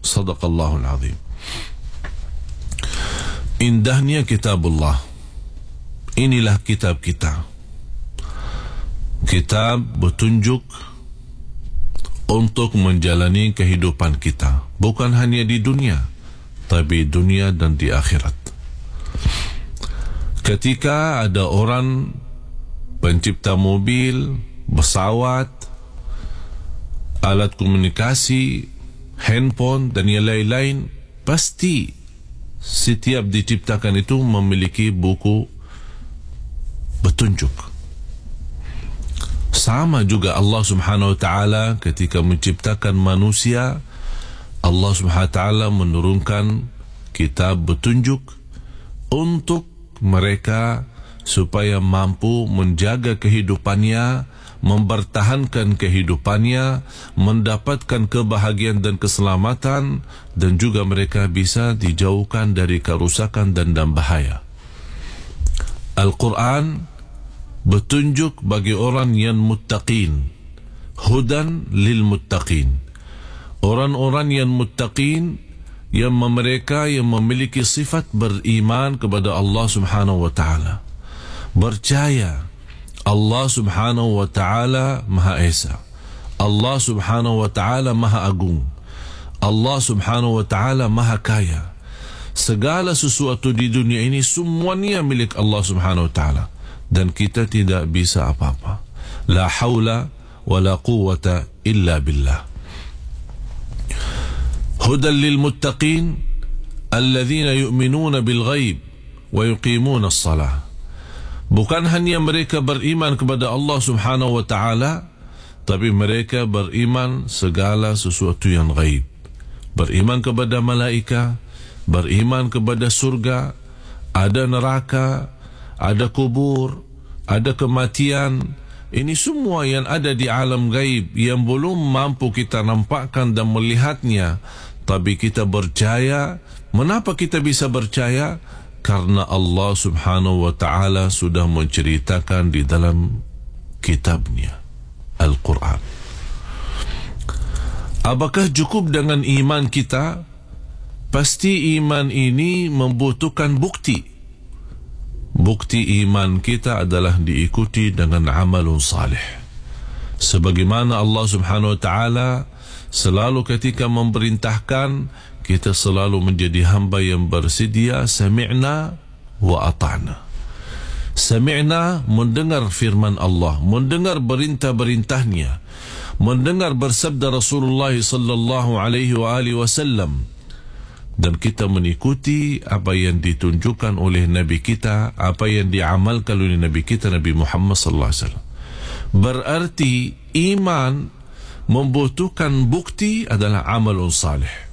Sadaqallahul azim. Indahnya kitabullah. Inilah kitab kita. Kitab bertunjuk untuk menjalani kehidupan kita, bukan hanya di dunia, tapi dunia dan di akhirat. Ketika ada orang pencipta mobil, pesawat, alat komunikasi, handphone dan yang lain-lain, pasti setiap diciptakan itu memiliki buku petunjuk. Sama juga Allah Subhanahu wa ta'ala ketika menciptakan manusia, Allah Subhanahu wa ta'ala menurunkan kitab petunjuk untuk mereka supaya mampu menjaga kehidupannya, mempertahankan kehidupannya, mendapatkan kebahagiaan dan keselamatan, dan juga mereka bisa dijauhkan dari kerusakan dan bahaya. Al-Quran betunjuk bagi orang yang muttaqin, hudan lil muttaqin. Orang-orang yang muttaqin, yang mereka yang memiliki sifat beriman kepada Allah Subhanahu wa ta'ala, percaya Allah Subhanahu wa ta'ala Maha Esa, Allah Subhanahu wa ta'ala Maha Agung, Allah Subhanahu wa ta'ala Maha Kaya. Segala sesuatu di dunia ini semuanya milik Allah Subhanahu wa ta'ala, dan kita tidak bisa apa-apa. La haula wa la quwwata illa billah. Hudan lil muttaqin alladhina yu'minuna bil ghaib wa yuqimuna as-salah. Bukan hanya mereka beriman kepada Allah Subhanahu wa ta'ala, tapi mereka beriman segala sesuatu yang ghaib. Beriman kepada malaikat, beriman kepada surga, ada neraka, ada kubur, ada kematian. Ini semua yang ada di alam gaib yang belum mampu kita nampakkan dan melihatnya, tapi kita percaya. Mengapa kita bisa percaya? Karena Allah Subhanahu wa ta'ala sudah menceritakan di dalam kitabnya Al-Quran. Apakah cukup dengan iman kita? Pasti iman ini membutuhkan bukti. Bukti iman kita adalah diikuti dengan amalun salih. Sebagaimana Allah Subhanahu wa ta'ala selalu ketika memerintahkan, kita selalu menjadi hamba yang bersedia sami'na wa ata'na. Sami'na, mendengar firman Allah, mendengar perintah-perintahnya, mendengar bersabda Rasulullah sallallahu alaihi wasallam, dan kita mengikuti apa yang ditunjukkan oleh Nabi kita, apa yang diamalkan oleh Nabi kita, Nabi Muhammad sallallahu alaihi wasallam. Berarti iman membutuhkan bukti adalah amalun salih.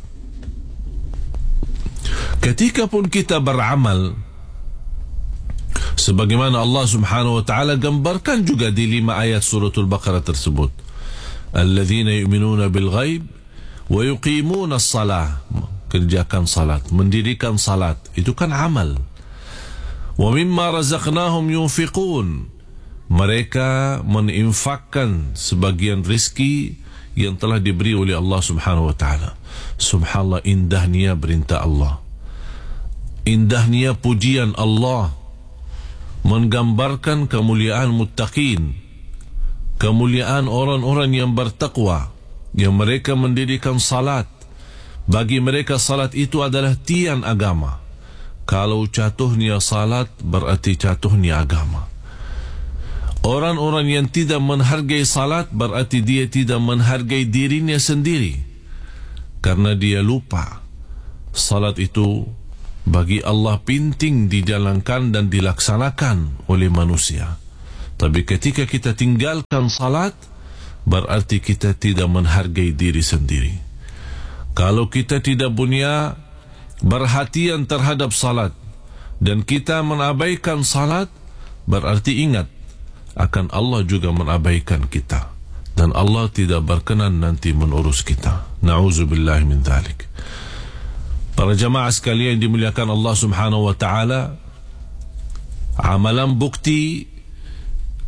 Ketika pun kita beramal, sebagaimana Allah Subhanahu wa ta'ala gambarkan juga di 5 ayat suratul Baqarah tersebut, alladzina yu'minuna bil ghaib wa yuqimuna as-salah, kerjakan salat, mendirikan salat, itu kan amal. Wa mimma razaqnahum yunfiqun, mereka meninfakkan sebagian rizki yang telah diberi oleh Allah Subhanahu wa ta'ala. Subhanallah, indahnya perintah Allah, indahnya pujian Allah, menggambarkan kemuliaan muttaqin, kemuliaan orang-orang yang bertakwa, yang mereka mendirikan salat. Bagi mereka salat itu adalah tiang agama. Kalau jatuhnya salat, berarti jatuhnya agama. Orang-orang yang tidak menghargai salat, berarti dia tidak menghargai dirinya sendiri, karena dia lupa salat itu bagi Allah penting dijalankan dan dilaksanakan oleh manusia. Tapi ketika kita tinggalkan salat, berarti kita tidak menghargai diri sendiri. Kalau kita tidak punya perhatian terhadap salat dan kita mengabaikan salat, berarti ingat akan Allah juga mengabaikan kita, dan Allah tidak berkenan nanti mengurus kita. Na'udzubillahi min dzalik. Para jamaah sekalian dimuliakan Allah Subhanahu wa ta'ala, amalan bukti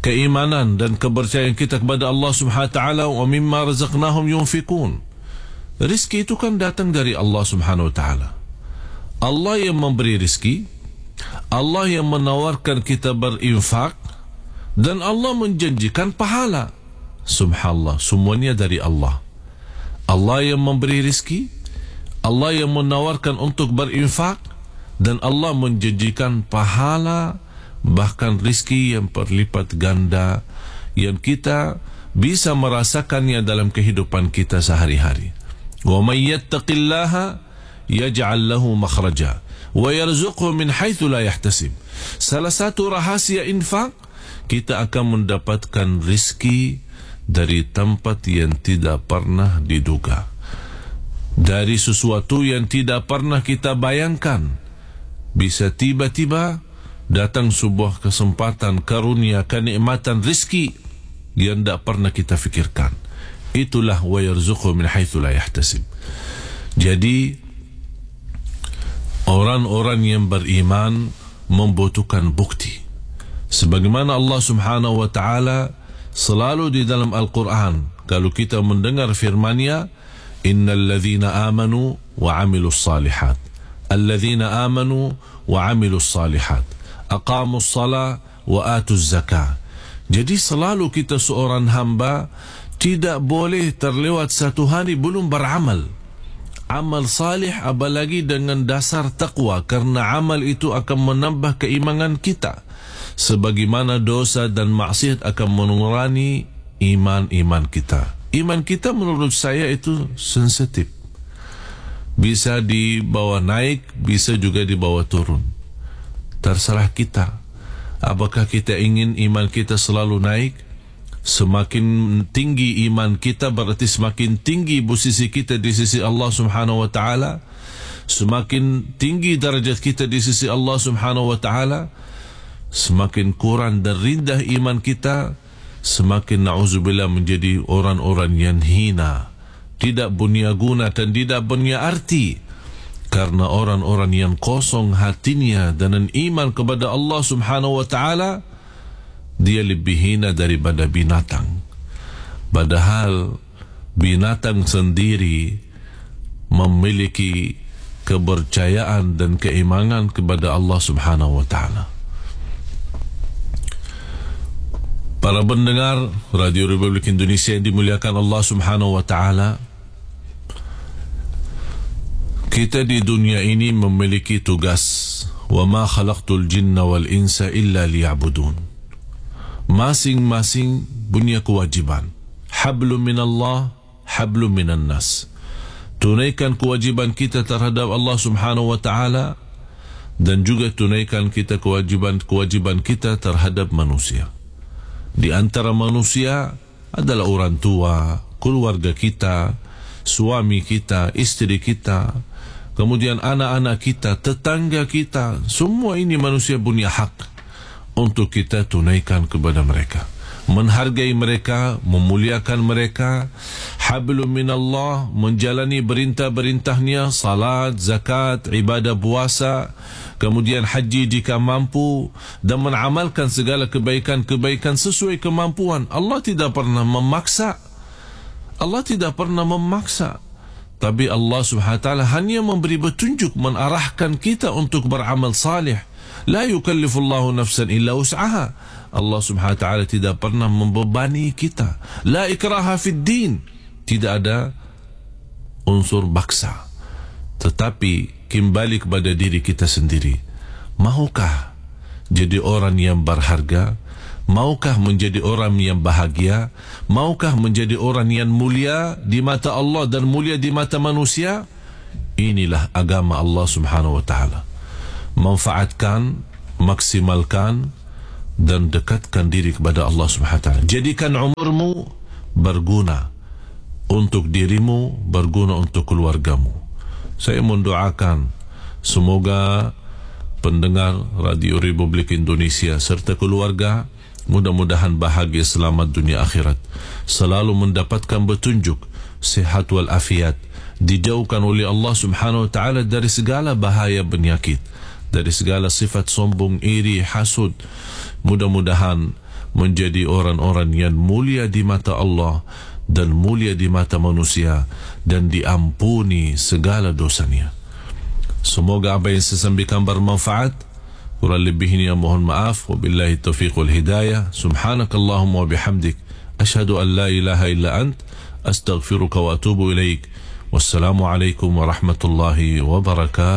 keimanan dan kepercayaan kita kepada Allah Subhanahu wa ta'ala, wa mimma razaqnahum yunfikun, Rizki itu kan datang dari Allah subhanahu wa ta'ala. Allah yang memberi rizki, Allah yang menawarkan kita berinfak, dan Allah menjanjikan pahala. Subhanallah, semuanya dari Allah. Allah yang memberi rizki, Allah yang menawarkan untuk berinfak, dan Allah menjanjikan pahala, bahkan rizki yang berlipat ganda, yang kita bisa merasakannya dalam kehidupan kita sehari-hari. Wa may yattaqillaha yaj'al lahu makhraja wa yarzuqhu min haitsu la yahtasib. Salah satu rahasia infak, kita akan mendapatkan rizki dari tempat yang tidak pernah diduga, dari sesuatu yang tidak pernah kita bayangkan. Bisa tiba-tiba datang sebuah kesempatan, karunia, kenikmatan rizki yang tidak pernah kita fikirkan. Itulah wa yarzuqhu min haitsu la yahtasib. Jadi orang-orang yang beriman membutuhkan bukti. Sebagaimana Allah subhanahu wa ta'ala selalu di dalam Al-Quran, kalau kita mendengar firman-Nya, innal ladzina amanu wa amilus salihat, alladzina amanu wa amilus salihat, aqamus salah wa atuz zakah. Jadi selalu kita seorang hamba tidak boleh terlewat satu hari belum beramal amal salih, apalagi dengan dasar taqwa, karena amal itu akan menambah keimanan kita, sebagaimana dosa dan maksiat akan mengurangi iman kita. Iman kita menurut saya itu sensitif, bisa dibawa naik, bisa juga dibawa turun. Terserah kita. Apakah kita ingin iman kita selalu naik? Semakin tinggi iman kita berarti semakin tinggi posisi kita di sisi Allah subhanahu wa ta'ala. Semakin tinggi darjat kita di sisi Allah subhanahu wa ta'ala. Semakin kurang dan rendah iman kita, semakin na'udzubillah menjadi orang-orang yang hina, tidak punya guna dan tidak punya arti. Karena orang-orang yang kosong hatinya dan iman kepada Allah subhanahu wa ta'ala, dia lebih hina daripada binatang. Padahal binatang sendiri memiliki kepercayaan dan keimanan kepada Allah subhanahu wa ta'ala. Para pendengar Radio Republik Indonesia yang dimuliakan Allah subhanahu wa ta'ala, kita di dunia ini memiliki tugas. Wa ma khalaqtul jinna wal insa illa liya'budun. Masing-masing punya kewajiban. Hablum minallah, hablum minan nas. Tunaikan kewajiban kita terhadap Allah subhanahu wa ta'ala, dan juga tunaikan kita kewajiban kita terhadap manusia. Di antara manusia adalah orang tua, keluarga kita, suami kita, istri kita, kemudian anak-anak kita, tetangga kita. Semua ini manusia punya hak untuk kita tunaikan kepada mereka, menghargai mereka, memuliakan mereka. Hablum minallah, menjalani perintah-perintahnya, salat, zakat, ibadah puasa, kemudian haji jika mampu, dan mengamalkan segala kebaikan-kebaikan sesuai kemampuan. Allah tidak pernah memaksa. Allah tidak pernah memaksa. Tapi Allah subhanahu wa ta'ala hanya memberi petunjuk, menarahkan kita untuk beramal salih. La yukallifullahu nafsan illa wus'aha. Allah subhanahu wa ta'ala tidak pernah membebani kita. La ikraha fid din. Tidak ada unsur baksa. Tetapi kembali kepada diri kita sendiri. Maukah jadi orang yang berharga? Maukah menjadi orang yang bahagia? Maukah menjadi orang yang mulia di mata Allah dan mulia di mata manusia? Inilah agama Allah subhanahu wa ta'ala. Manfaatkan, maksimalkan, dan dekatkan diri kepada Allah subhanahu wa ta'ala. Jadikan umurmu berguna untuk dirimu, berguna untuk keluargamu. Saya mendoakan semoga pendengar Radio Republik Indonesia serta keluarga mudah-mudahan bahagia selamat dunia akhirat, selalu mendapatkan petunjuk, sehat wal afiat, dijauhkan oleh Allah subhanahu wa ta'ala dari segala bahaya penyakit, dari segala sifat sombong, iri, hasud. Mudah-mudahan menjadi orang-orang yang mulia di mata Allah dan mulia di mata manusia dan diampuni segala dosanya. Semoga apa yang saya sampaikan bermanfaat. Kurang lebihnya mohon maaf. Wabillahi taufiq wal hidayah. Subhanakallahumma wa bihamdik, asyhadu an la ilaha illa ant, astaghfiruka wa atubu ilaik. Wassalamu alaikum warahmatullahi wabarakatuh.